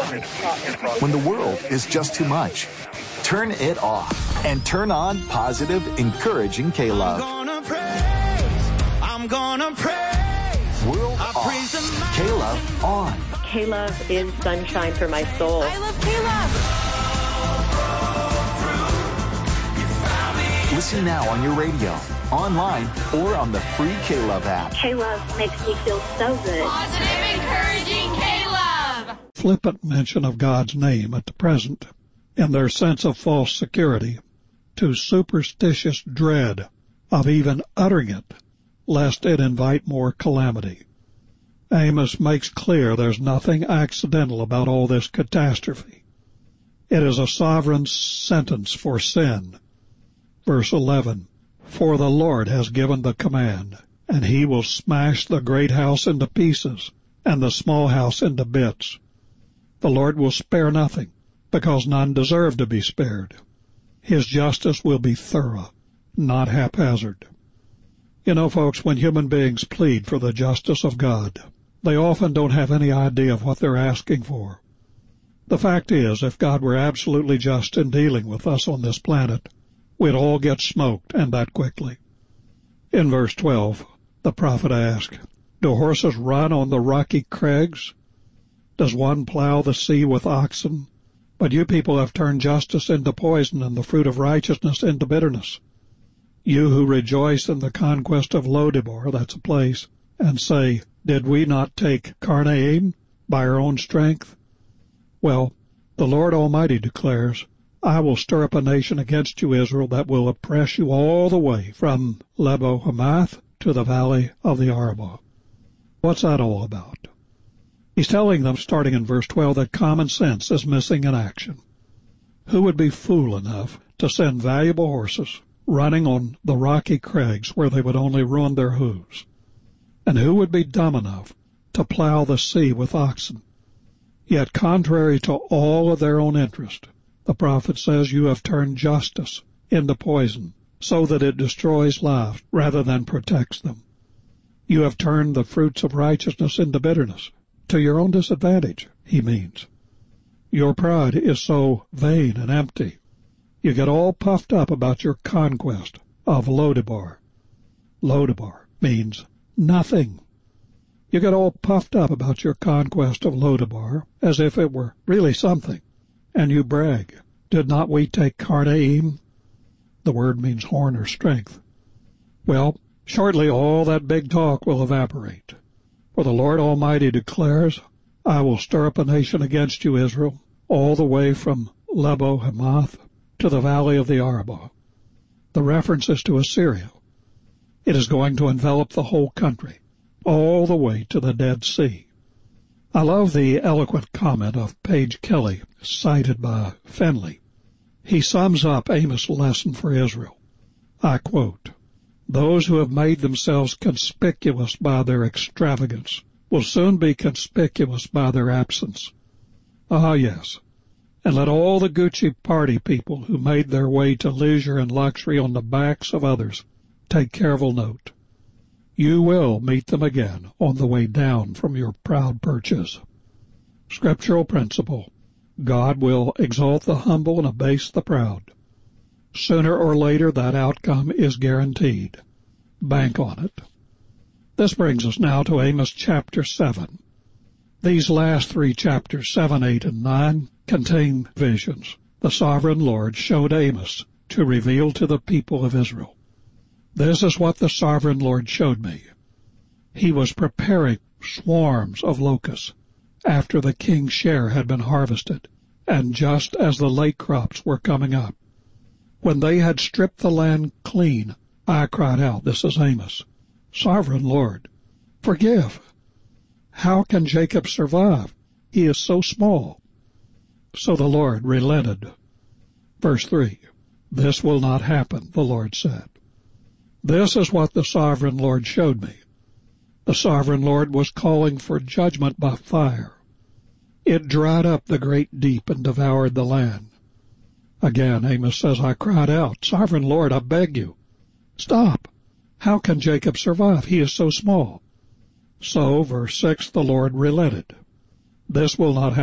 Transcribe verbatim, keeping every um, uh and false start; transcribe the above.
When the world is just too much, turn it off and turn on positive, encouraging K-Love. I'm gonna praise, I'm gonna praise. World I off, K-Love on. K-Love is sunshine for my soul. I love K-Love. Listen now on your radio, online, or on the free K-Love app. K-Love makes me feel so good. Positive, encouraging K-Love. Flippant mention of God's name at the present, in their sense of false security, to superstitious dread of even uttering it, lest it invite more calamity. Amos makes clear there's nothing accidental about all this catastrophe. It is a sovereign sentence for sin. Verse eleven, for the Lord has given the command, and he will smash the great house into pieces, and the small house into bits. The Lord will spare nothing, because none deserve to be spared. His justice will be thorough, not haphazard. You know, folks, when human beings plead for the justice of God, they often don't have any idea of what they're asking for. The fact is, if God were absolutely just in dealing with us on this planet, we'd all get smoked, and that quickly. In verse twelve, the prophet asked, do horses run on the rocky crags? Does one plow the sea with oxen? But you people have turned justice into poison and the fruit of righteousness into bitterness. You who rejoice in the conquest of Lodebar, that's a place, and say, did we not take Karnaim by our own strength? Well, the Lord Almighty declares, I will stir up a nation against you, Israel, that will oppress you all the way from Lebo Hamath to the valley of the Arabah. What's that all about? He's telling them, starting in verse twelve, that common sense is missing in action. Who would be fool enough to send valuable horses running on the rocky crags where they would only ruin their hooves? And who would be dumb enough to plow the sea with oxen? Yet, contrary to all of their own interest, the prophet says you have turned justice into poison, so that it destroys lives rather than protects them. You have turned the fruits of righteousness into bitterness, to your own disadvantage, he means. Your pride is so vain and empty. You get all puffed up about your conquest of Lodebar. Lodebar means nothing. You get all puffed up about your conquest of Lodebar as if it were really something, and you brag, did not we take Karnaim? The word means horn or strength. Well, shortly all that big talk will evaporate. For the Lord Almighty declares, I will stir up a nation against you, Israel, all the way from Lebo Hamath to the valley of the Arabah. The reference is to Assyria. It is going to envelop the whole country, all the way to the Dead Sea. I love the eloquent comment of Page Kelly, cited by Finley. He sums up Amos' lesson for Israel. I quote, those who have made themselves conspicuous by their extravagance will soon be conspicuous by their absence. Ah, yes, and let all the Gucci party people who made their way to leisure and luxury on the backs of others take careful note. You will meet them again on the way down from your proud perches. Scriptural principle. God will exalt the humble and abase the proud. Sooner or later that outcome is guaranteed. Bank on it. This brings us now to Amos chapter seven. These last three chapters, seven, eight, and nine, contain visions the sovereign Lord showed Amos to reveal to the people of Israel. This is what the sovereign Lord showed me. He was preparing swarms of locusts after the king's share had been harvested, and just as the late crops were coming up. When they had stripped the land clean, I cried out, this is Amos, Sovereign Lord, forgive. How can Jacob survive? He is so small. So the Lord relented. Verse three, this will not happen, the Lord said. This is what the sovereign Lord showed me. The sovereign Lord was calling for judgment by fire. It dried up the great deep and devoured the land. Again, Amos says, I cried out, Sovereign Lord, I beg you, stop. How can Jacob survive? He is so small. So, verse six, the Lord relented. This will not happen.